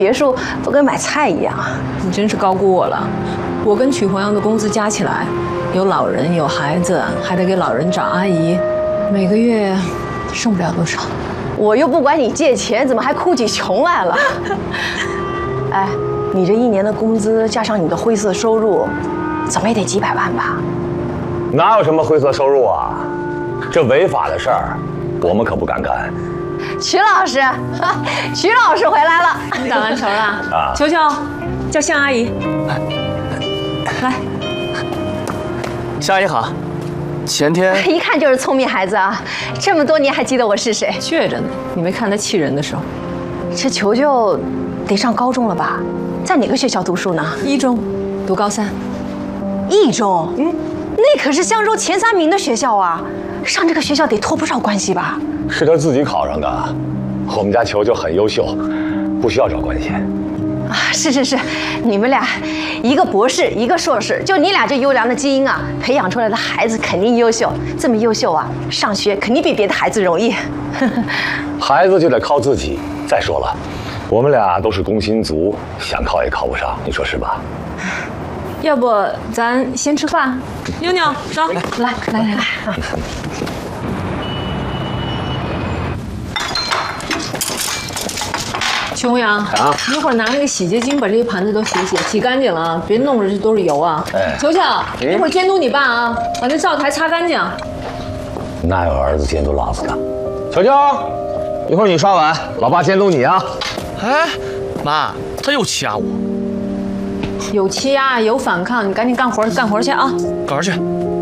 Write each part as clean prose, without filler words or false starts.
别墅都跟买菜一样。 你真是高估我了。我跟曲红阳的工资加起来，有老人有孩子，还得给老人找阿姨，每个月剩不了多少。 我又不管你借钱，怎么还哭起穷来了？哎，你这1年的工资加上你的灰色收入，怎么也得几百万吧？ 哪有什么灰色收入啊？这违法的事儿，我们可不敢干。 曲老师，曲老师回来了。 你打完球了？ 啊， 球球，叫向阿姨。来， 向阿姨好。前天一看就是聪明孩子啊，这么多年还记得我是谁？ 倔着呢。你没看他气人的时候？ 这球球得上高中了吧？在哪个学校读书呢一中，读高3。 一中，那可是襄州前3名的学校啊，上这个学校得托不少关系吧？ 是他自己考上的。我们家球球很优秀，不需要找关系。 啊，是，你们俩一个博士，一个硕士，就你俩这优良的基因啊，培养出来的孩子肯定优秀。这么优秀啊，上学肯定比别的孩子容易。 孩子就得靠自己。再说了，我们俩都是工薪族，想考也考不上，你说是吧？ 要不咱先吃饭？妞妞，走，来。曲红阳啊，你一会儿拿那个洗洁精把这些盘子都洗干净了啊，别弄着这都是油啊。球球，一会儿监督你爸啊，把那灶台擦干净。 哪有儿子监督老子的？球球，一会儿你刷碗，老爸监督你啊。 哎，妈，他又欺压我。 有欺压，有反抗，你赶紧干活去啊！ 干活去。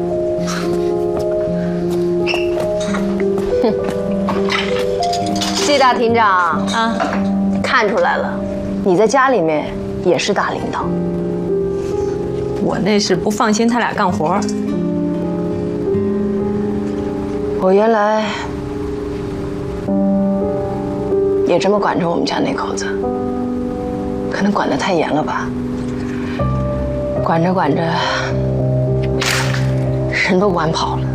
季大厅长啊， 看出来了，你在家里面也是大领导。 我那是不放心他俩干活。 我原来也这么管着我们家那口子，可能管得太严了吧。管着管着，人都管跑了。